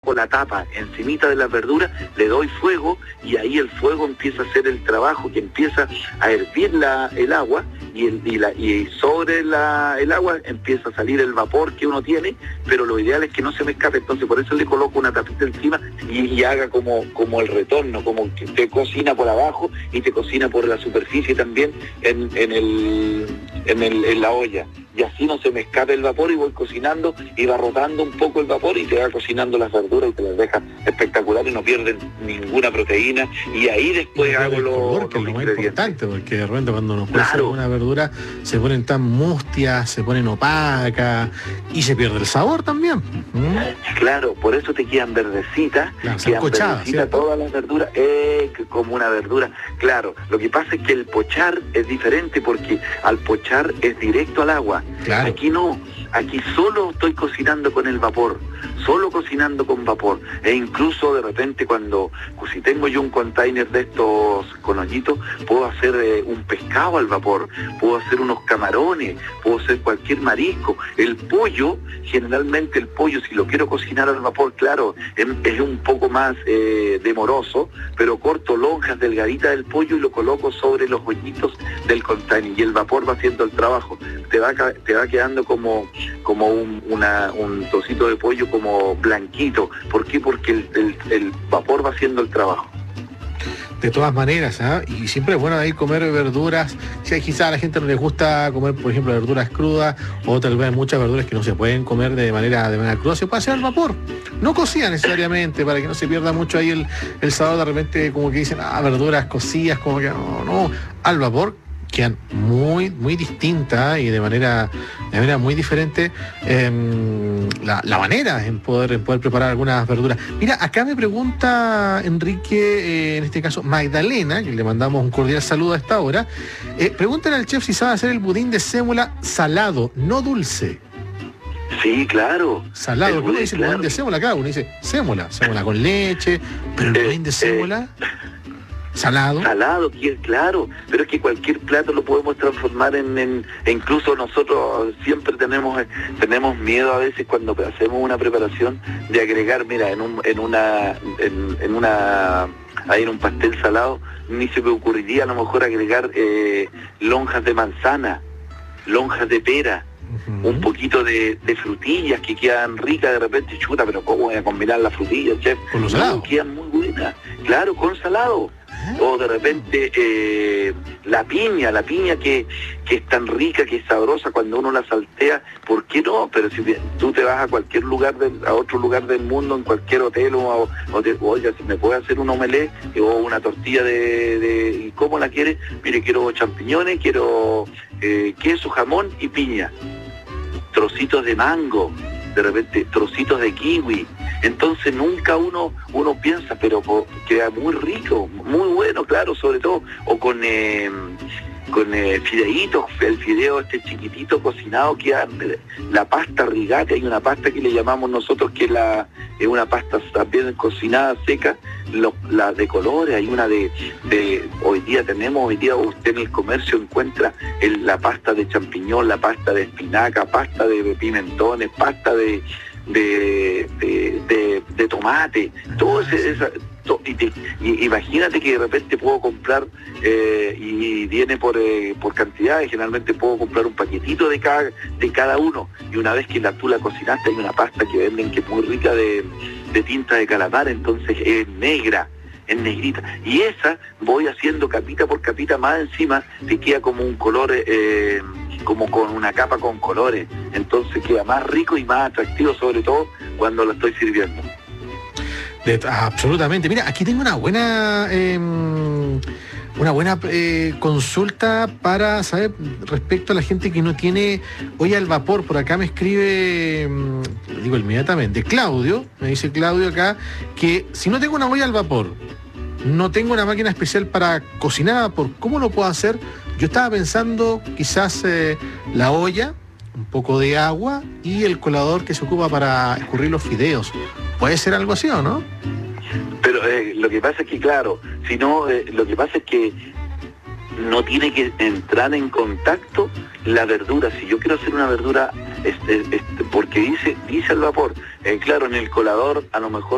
coloco la tapa encimita de las verduras, le doy fuego y ahí el fuego empieza a hacer el trabajo, que empieza a hervir el agua y sobre el agua empieza a salir el vapor que uno tiene, pero lo ideal es que no se me escape, entonces por eso le coloco una tapita encima y haga como el retorno, como que te cocina por abajo y te cocina por la superficie también en la olla. Y así no se me escape el vapor y voy cocinando y va rotando un poco el vapor y te va cocinando las verduras y te las deja espectacular y no pierden ninguna proteína. Y ahí después hago lo más importante, porque de repente cuando nos cuece alguna verdura se ponen tan mustias, se ponen opacas y se pierde el sabor también. Claro, por eso te quedan verdecitas, quedan verdecitas todas las verduras, como una verdura. Claro, lo que pasa es que el pochar es diferente porque al pochar es directo al agua. Claro. Aquí no, aquí solo estoy cocinando con el vapor, solo cocinando con vapor, e incluso de repente si tengo yo un container de estos con hoyitos, puedo hacer un pescado al vapor, puedo hacer unos camarones, puedo hacer cualquier marisco. El pollo, generalmente el pollo, si lo quiero cocinar al vapor, claro, es un poco más demoroso, pero corto lonjas delgaditas del pollo y lo coloco sobre los hoyitos del container y el vapor va haciendo el trabajo. Te va quedando como un trocito de pollo como blanquito. ¿Por qué? Porque el vapor va haciendo el trabajo. De todas maneras, y siempre es bueno ahí comer verduras. Si quizás a la gente no les gusta comer, por ejemplo, verduras crudas, o tal vez muchas verduras que no se pueden comer de manera cruda, se puede hacer al vapor. No cocida necesariamente, para que no se pierda mucho ahí el sabor. De repente como que dicen, verduras cocidas, como que no, al vapor quedan muy, muy distintas y de manera muy diferente la manera en poder preparar algunas verduras. Mira, acá me pregunta Enrique, en este caso Magdalena, que le mandamos un cordial saludo a esta hora. Pregúntale al chef si sabe hacer el budín de sémola salado, no dulce. Sí, claro. Salado, ¿cómo dice el budín de sémola acá? Uno dice sémola con leche, pero el budín de sémola... Salado, claro, pero es que cualquier plato lo podemos transformar incluso nosotros siempre tenemos miedo a veces cuando hacemos una preparación de agregar, mira, en un pastel salado ni se me ocurriría a lo mejor agregar lonjas de manzana, lonjas de pera, un poquito de frutillas que quedan ricas de repente, chuta, pero ¿cómo voy a combinar las frutillas, chef? Con los salados. Quedan muy buenas, claro, con salado. O de repente la piña que es tan rica, que es sabrosa cuando uno la saltea, ¿por qué no? Pero si tú te vas a cualquier lugar, a otro lugar del mundo, en cualquier hotel, oiga, si me puede hacer un omelette o una tortilla ¿y cómo la quieres? Mire, quiero champiñones, quiero queso, jamón y piña, trocitos de mango, de repente trocitos de kiwi. Entonces nunca uno piensa, pero queda muy rico, muy bueno, claro, sobre todo, o con fideitos, el fideo chiquitito cocinado, queda la pasta rigate. Hay una pasta que le llamamos nosotros que es una pasta también cocinada seca, la de colores. Hay una de hoy día usted en el comercio encuentra la pasta de champiñón, la pasta de espinaca, pasta de pimentones, pasta de tomate, todo imagínate que de repente puedo comprar y viene por cantidades. Generalmente puedo comprar un paquetito de cada uno, y una vez que tú la cocinaste hay una pasta que venden que es muy rica de tinta de calamar, entonces es negrita, y esa voy haciendo capita por capita más encima, te queda como un color como con una capa con colores, entonces queda más rico y más atractivo, sobre todo cuando lo estoy sirviendo. Absolutamente. Mira, aquí tengo una buena consulta para saber respecto a la gente que no tiene olla al vapor. Por acá me escribe, digo inmediatamente, Claudio, me dice Claudio acá, que si no tengo una olla al vapor, no tengo una máquina especial para cocinar, ¿cómo lo puedo hacer? Yo estaba pensando quizás la olla, un poco de agua y el colador que se ocupa para escurrir los fideos. ¿Puede ser algo así o no? Pero lo que pasa es que, claro, si no, lo que pasa es que no tiene que entrar en contacto la verdura. Si yo quiero hacer una verdura, porque dice al vapor, claro, en el colador a lo mejor